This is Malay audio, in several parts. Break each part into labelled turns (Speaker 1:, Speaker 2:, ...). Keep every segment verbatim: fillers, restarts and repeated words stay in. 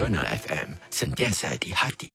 Speaker 1: Nasional F M, sentiasa di hati.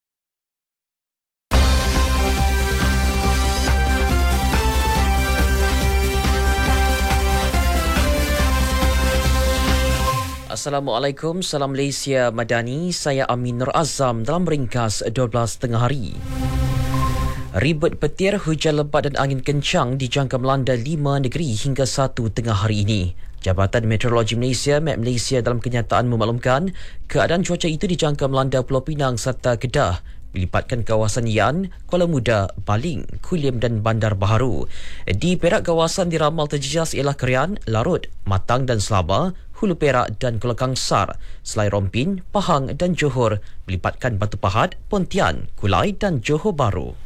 Speaker 2: Assalamualaikum, salam Malaysia Madani. Saya Amin Nur Azam dalam ringkas dua belas tengah hari. Ribut petir, hujan lebat dan angin kencang dijangka melanda lima negeri hingga satu tengah hari ini. Jabatan Meteorologi Malaysia, M E T Malaysia dalam kenyataan memaklumkan keadaan cuaca itu dijangka melanda Pulau Pinang serta Kedah, melipatkan kawasan Yan, Kuala Muda, Baling, Kulim dan Bandar Baharu. Di Perak, kawasan diramal terjejas ialah Kerian, Larut, Matang dan Selaba, Hulu Perak dan Kuala Kangsar, Selai Rompin, Pahang dan Johor, melipatkan Batu Pahat, Pontian, Kulai dan Johor Bahru.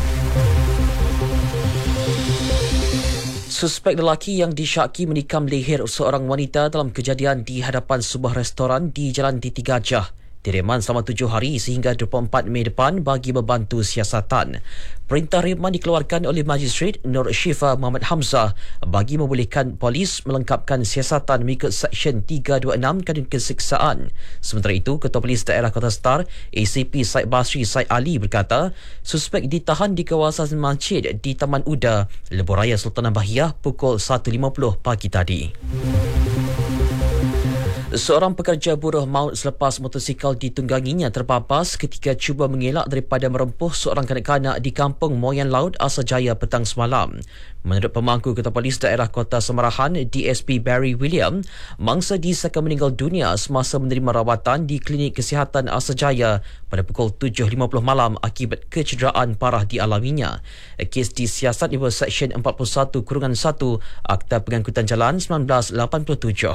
Speaker 2: Suspek lelaki yang disyaki menikam leher seorang wanita dalam kejadian di hadapan sebuah restoran di Jalan Titi Gajah direman selama tujuh hari sehingga dua puluh empat Mei depan bagi membantu siasatan. Perintah reman dikeluarkan oleh Magistrate Nur Syifa Muhammad Hamzah bagi membolehkan polis melengkapkan siasatan mengikut Seksyen tiga dua enam Kanun Keseksaan. Sementara itu, Ketua Polis Daerah Kota Star, A C P Said Basri Said Ali berkata, suspek ditahan di kawasan Masjid di Taman Uda, Lebuh Raya Sultanah Bahiyah pukul satu lima puluh pagi tadi. Seorang pekerja buruh maut selepas motosikal ditungganginya terpapas ketika cuba mengelak daripada merempuh seorang kanak-kanak di kampung Moyan Laut, Asajaya petang semalam. Menurut pemangku Ketua Polis Daerah Kota Semarahan, D S P Barry William, mangsa disahkan meninggal dunia semasa menerima rawatan di Klinik Kesihatan Asajaya pada pukul tujuh lima puluh malam akibat kecederaan parah dialaminya. Kes disiasat di bawah Seksyen empat puluh satu satu Akta Pengangkutan Jalan seribu sembilan ratus lapan puluh tujuh.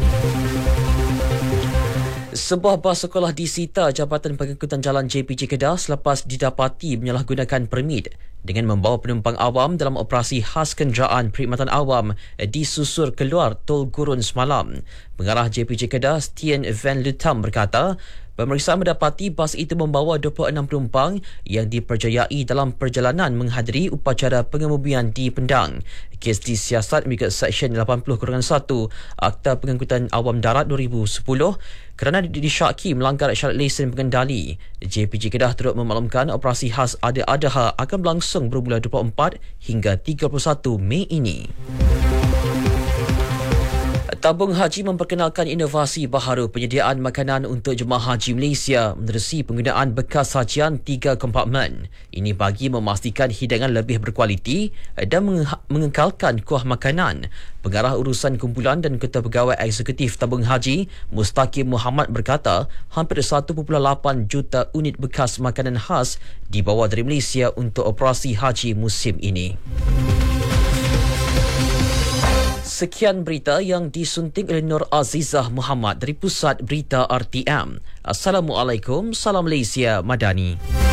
Speaker 2: Sebuah bas sekolah disita Jabatan Pengangkutan Jalan J P J Kedah selepas didapati menyalahgunakan permit dengan membawa penumpang awam dalam operasi khas kenderaan perkhidmatan awam disusur keluar Tol Gurun semalam. Pengarah J P J Kedah, Stian Van Lutam berkata, pemeriksaan mendapati bas itu membawa dua puluh enam penumpang yang diperjayai dalam perjalanan menghadiri upacara pengemudian di Pendang. Kes disiasat mengikut Seksyen lapan puluh satu Akta Pengangkutan Awam Darat dua ribu sepuluh kerana disyaki melanggar syarat lesen pengendali. J P J Kedah turut memaklumkan operasi khas Ada Adaha akan berlangsung bermula dua puluh empat hingga tiga puluh satu Mei ini. Tabung Haji memperkenalkan inovasi baharu penyediaan makanan untuk jemaah haji Malaysia menerusi penggunaan bekas sajian tiga kompartmen. Ini bagi memastikan hidangan lebih berkualiti dan mengekalkan kuah makanan. Pengarah Urusan Kumpulan dan Ketua Pegawai Eksekutif Tabung Haji, Mustaqim Muhammad berkata, hampir satu perpuluhan lapan juta unit bekas makanan khas dibawa dari Malaysia untuk operasi haji musim ini. Sekian berita yang disunting oleh Nur Azizah Muhammad dari Pusat Berita R T M. Assalamualaikum, salam Malaysia Madani.